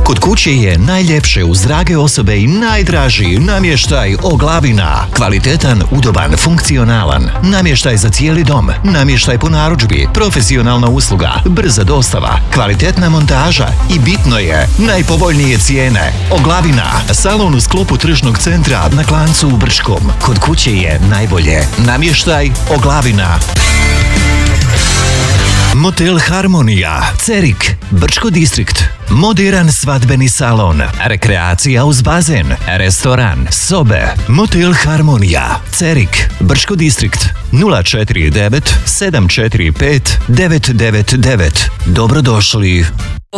Kod kuće je najljepše uz drage osobe i najdraži namještaj Oglavina. Kvalitetan, udoban, funkcionalan. Namještaj za cijeli dom. Namještaj po narudžbi. Profesionalna usluga. Brza dostava. Kvalitetna montaža. I bitno je, najpovoljnije cijene. Oglavina. Salon u sklopu tržnog centra na Klancu u Brčkom. Kod kuće je najbolje. Namještaj Oglavina. Motel Harmonija, Cerik, Brčko distrikt. Moderan svadbeni salon, rekreacija uz bazen, restoran, sobe. Motel Harmonija, Cerik, Brčko distrikt. 049 745 999. Dobrodošli.